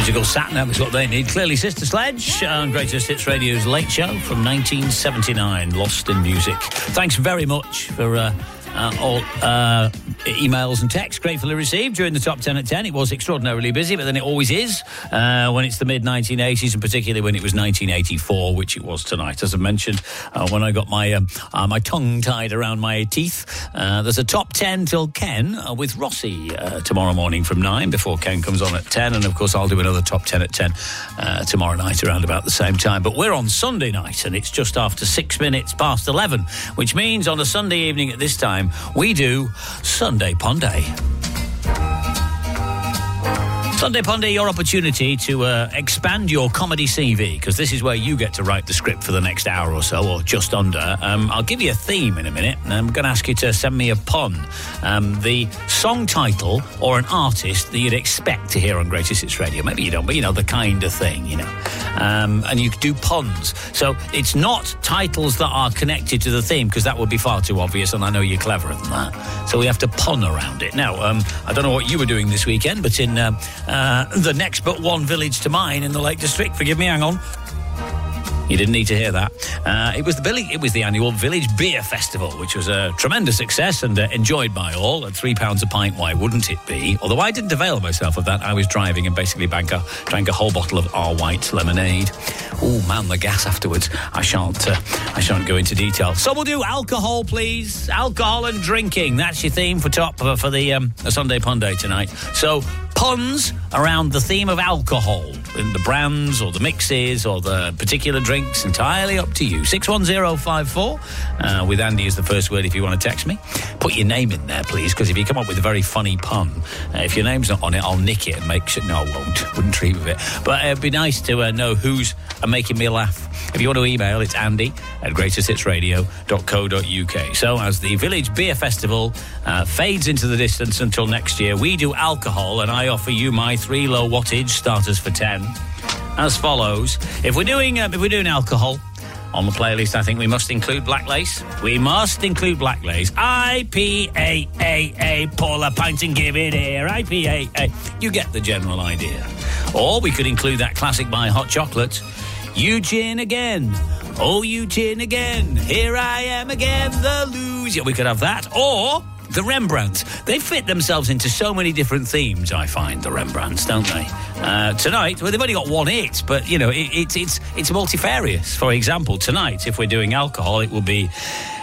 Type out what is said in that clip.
Musical Satnam is what they need. Clearly Sister Sledge on Greatest Hits Radio's Late Show from 1979, Lost in Music. Thanks very much for all emails and texts gratefully received during the Top 10 at 10. It was extraordinarily busy, but then it always is when it's the mid-1980s, and particularly when it was 1984, which it was tonight. As I mentioned, when I got my my tongue tied around my teeth, there's a Top 10 till Ken with Rossi tomorrow morning from 9, before Ken comes on at 10, and of course I'll do another Top 10 at 10 tomorrow night around about the same time. But we're on Sunday night, and it's just after 6 minutes past 11, which means on a Sunday evening at this time, we do Sunday Ponday. Sunday Ponday, your opportunity to expand your comedy CV, because this is where you get to write the script for the next hour or so, or just under. I'll give you a theme in a minute, and I'm going to ask you to send me a pun. The song title or an artist that you'd expect to hear on Greatest Hits Radio. Maybe you don't, but you know, the kind of thing, you know. And you do puns. So it's not titles that are connected to the theme, because that would be far too obvious, and I know you're cleverer than that. So we have to pun around it. Now, I don't know what you were doing this weekend, but in the next but one village to mine in the Lake District, forgive me, hang on. You didn't need to hear that. It was the annual Village Beer Festival, which was a tremendous success and enjoyed by all. At £3 a pint, why wouldn't it be? Although I didn't avail myself of that. I was driving and basically drank a whole bottle of R White lemonade. Oh man, the gas afterwards. I shan't go into detail. So we'll do alcohol, please. Alcohol and drinking. That's your theme for the Sunday Ponday tonight. So puns around the theme of alcohol, in the brands or the mixes or the particular drinks, entirely up to you. 61054 with Andy as the first word if you want to text me. Put your name in there, please, because if you come up with a very funny pun, if your name's not on it, I'll nick it and make sure. No, I won't. Wouldn't dream of it. But it'd be nice to know who's making me laugh. If you want to email, it's andy@greatesthitsradio.co.uk. So as the Village Beer Festival fades into the distance until next year, we do alcohol, and I offer you my 3 low wattage starters for 10 as follows. If we're doing alcohol on the playlist, I think we must include Black Lace. We must include Black Lace. IPA, pour a pint and give it here. IPA. You get the general idea. Or we could include that classic by Hot Chocolate. You gin again. Oh, you gin again. Here I am again, the loser. We could have that. Or the Rembrandts. They fit themselves into so many different themes, I find, the Rembrandts, don't they? Tonight, well, they've only got one hit, but, you know, it's multifarious. For example, tonight, if we're doing alcohol, it will be